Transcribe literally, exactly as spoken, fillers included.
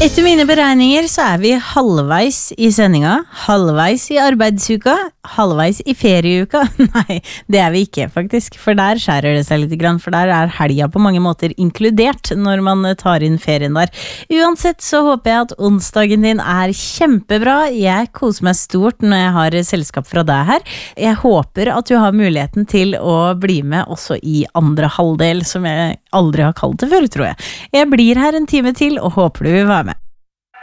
Etter mine beregninger så er vi halvveis i sendinga, halvveis i arbeidsuka, halvveis i ferieuka. Nei, det er vi ikke faktisk, for der skjærer det seg litt grann, for der er helga på mange måter inkludert når man tar inn ferien der. Uansett så håper jeg at onsdagen din er kjempebra. Jeg koser meg stort når jeg har selskap fra deg her. Jeg håper at du har muligheten til å bli med også i andre halvdel, som jeg aldri har kalt det før, tror jeg. Jeg blir her en time til og håper du vil være med.